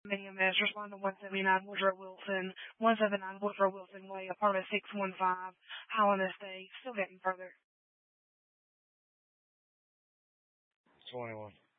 EMS, respond to 179 Woodrow Wilson, 179 Woodrow Wilson Way, apartment 615, Highland Estate. Still getting further. 21.